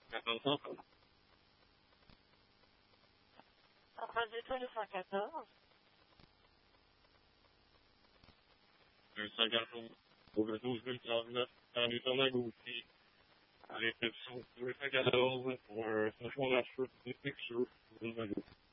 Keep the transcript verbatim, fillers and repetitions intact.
quatorze cent trente. Entendu-toi le cent quatorze. Un sac à chaud pour le douze mille trente-neuf dans les Tomagosi. À réception deux cent quatorze pour un changement d'acheveux des pictures pour une Mago.